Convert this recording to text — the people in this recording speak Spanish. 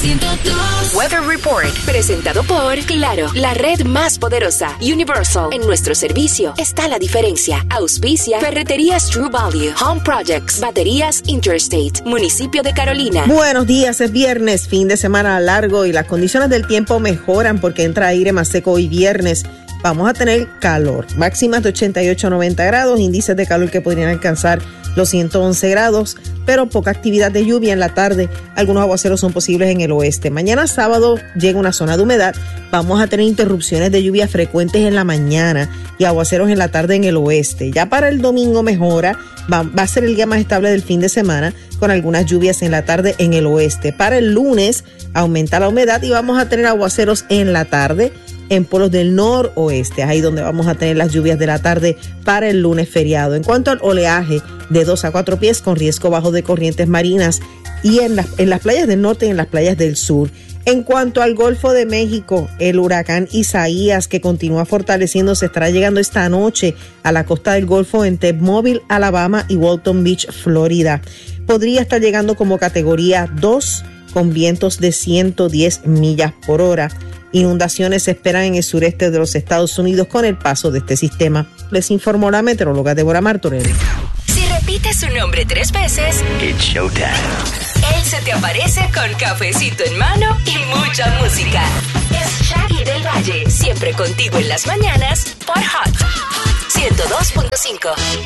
102. Weather Report, presentado por Claro, la red más poderosa. Universal, en nuestro servicio está la diferencia. Auspicia Ferreterías True Value, Home Projects, Baterías Interstate, Municipio de Carolina. Buenos días, es viernes, fin de semana largo y las condiciones del tiempo mejoran porque entra aire más seco hoy viernes. Vamos a tener calor, máximas de 88 a 90 grados, índices de calor que podrían alcanzar los 111 grados, pero poca actividad de lluvia en la tarde. Algunos aguaceros son posibles en el oeste. Mañana sábado llega una zona de humedad. Vamos a tener interrupciones de lluvia frecuentes en la mañana y aguaceros en la tarde en el oeste. Ya para el domingo mejora, va a ser el día más estable del fin de semana con algunas lluvias en la tarde en el oeste. Para el lunes aumenta la humedad y vamos a tener aguaceros en la tarde en polos del noroeste, ahí donde vamos a tener las lluvias de la tarde para el lunes feriado. En cuanto al oleaje, de 2 a 4 pies con riesgo bajo de corrientes marinas y en las playas del norte y en las playas del sur. En cuanto al Golfo de México, el huracán Isaías, que continúa fortaleciéndose, estará llegando esta noche a la costa del Golfo entre Mobile, Alabama y Walton Beach, Florida. Podría estar llegando como categoría 2 con vientos de 110 millas por hora. Inundaciones se esperan en el sureste de los Estados Unidos con el paso de este sistema. Les informó la meteoróloga Débora Martorell. Si repites su nombre 3 veces, It's showtime. él se te aparece con cafecito en mano y mucha música. Es Shaggy del Valle, siempre contigo en las mañanas por Hot 102.5.